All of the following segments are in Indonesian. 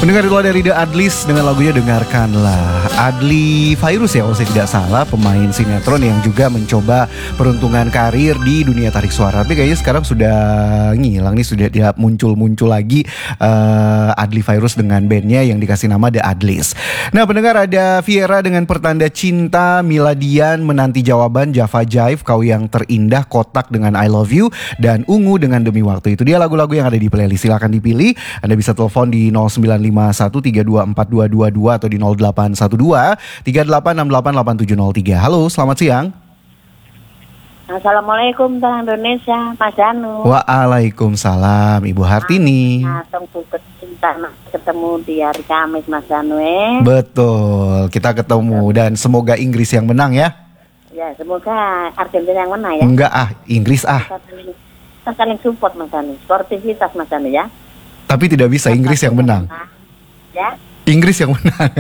Pendengar itu dari The Adlis dengan lagunya Dengarkanlah. Adly Fairuz ya kalau saya tidak salah, pemain sinetron yang juga mencoba peruntungan karir di dunia tarik suara. Tapi kayaknya sekarang sudah ngilang nih, sudah tidak muncul-muncul lagi Adly Fairuz dengan bandnya yang dikasih nama The Adlis. Nah pendengar, ada Viera dengan Pertanda Cinta, Miladian Menanti Jawaban, Java Jive, Kau Yang Terindah, Kotak dengan I Love You, dan Ungu dengan Demi Waktu. Itu dia lagu-lagu yang ada di playlist. Silahkan dipilih. Anda bisa telepon di 0951324222 atau di 0812-3868-873. Halo, selamat siang. Assalamualaikum Bang Indonesia, Mas Danu. Waalaikumsalam, Ibu Hartini. Tunggu cinta ketemu di hari Kamis, Mas Danu. Betul, kita ketemu dan semoga Inggris yang menang ya. Ya, semoga Argentina yang menang ya. Enggak Inggris Kita saling support Mas Danu, sportivitas Mas Danu ya. Tapi tidak bisa Inggris yang menang. Ya. Inggris yang menang.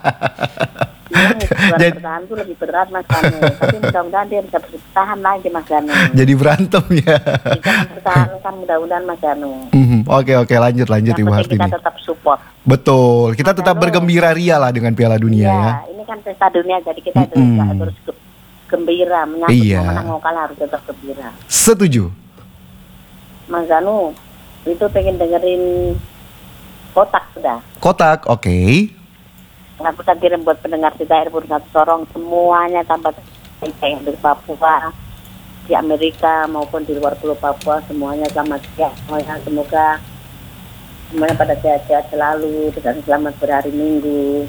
Jadi bertahan itu lebih berat Mas Danu. Tapi mudah-mudahan dia bisa bertahan lagi Mas Danu. Jadi berantem ya. Bisa bertahan mudah-mudahan Mas Danu. Oke, lanjut Ibu Hartini. Kita tetap support. Betul, kita tetap bergembira ria lah dengan Piala Dunia ya. Ini kan pesta dunia, jadi kita harus gembira, menyambut mau menang mau kalah harus tetap gembira. Setuju. Mas Danu itu pengen dengerin Kotak sudah. Kotak, oke. Nggak bisa kirim buat pendengar di daerah Satu Sorong semuanya tanpa yang dari Papua, di Amerika maupun di luar Pulau Papua, semuanya selamat siang. Semoga semuanya pada sehat-sehat selalu dan selamat berhari Minggu.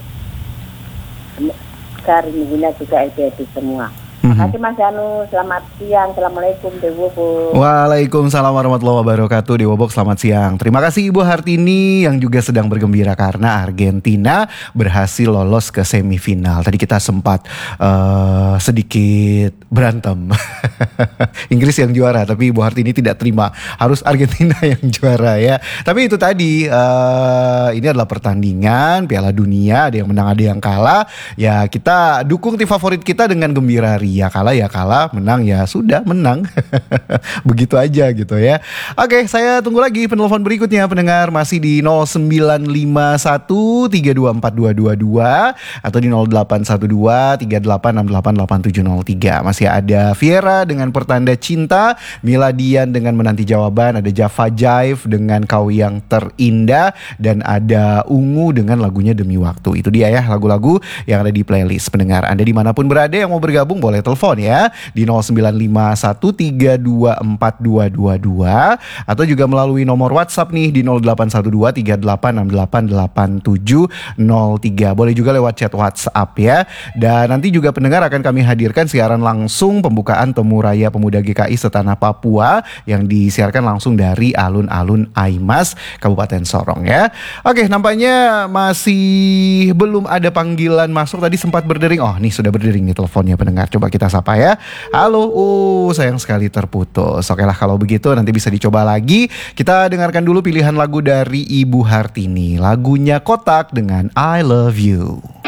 Hari Minggunya juga happy semua. Terima kasih Mas Danu, selamat siang, Assalamualaikum Dewobok. Waalaikumsalam warahmatullahi wabarakatuh, Dewobok selamat siang. Terima kasih Ibu Hartini yang juga sedang bergembira karena Argentina berhasil lolos ke semifinal. Tadi kita sempat sedikit berantem. Inggris yang juara, tapi Ibu Hartini tidak terima, harus Argentina yang juara ya. Tapi itu tadi, ini adalah pertandingan Piala Dunia, ada yang menang ada yang kalah. Ya kita dukung tim favorit kita dengan gembira ria. Ya kalah, menang ya sudah menang. Begitu aja gitu ya. Oke, saya tunggu lagi penelpon berikutnya pendengar, masih di 0951324222 atau di 081238688703. Masih ada Viera dengan Pertanda Cinta, Miladian dengan Menanti Jawaban, ada Java Jive dengan Kau Yang Terindah, dan ada Ungu dengan lagunya Demi Waktu. Itu dia ya lagu-lagu yang ada di playlist pendengar. Anda dimanapun berada yang mau bergabung boleh telepon ya di 0951324222 atau juga melalui nomor WhatsApp nih di 081238688703. Boleh juga lewat chat WhatsApp ya. Dan nanti juga pendengar akan kami hadirkan siaran langsung pembukaan Temu Raya Pemuda GKI Setanah Papua yang disiarkan langsung dari alun-alun Aimas, Kabupaten Sorong ya. Oke, nampaknya masih belum ada panggilan masuk. Tadi sempat berdering. Oh, nih sudah berdering nih teleponnya pendengar. Coba kita sapa ya. Halo, sayang sekali terputus. Oke lah kalau begitu nanti bisa dicoba lagi. Kita dengarkan dulu pilihan lagu dari Ibu Hartini. Lagunya Kotak dengan I Love You.